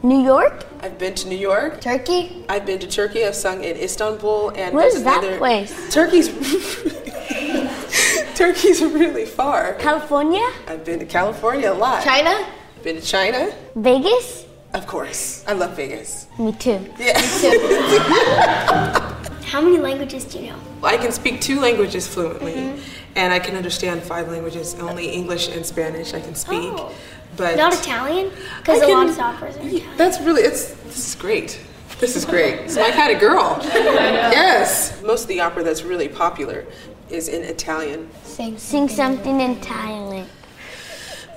New York? I've been to New York. Turkey? I've been to Turkey. I've sung in Istanbul. And What is that place? Turkey's really far. California? I've been to California a lot. China? Been to China. Vegas? Of course. I love Vegas. Me too. Yeah. How many languages do you know? I can speak 2 languages fluently, and I can understand 5 languages. Only English and Spanish I can speak. Oh. But Not Italian? Because a lot of operas are Italian. That's really, this is great. This is great. So I had a girl. Yes. Most of the opera that's really popular is in Italian. Sing something in Thailand.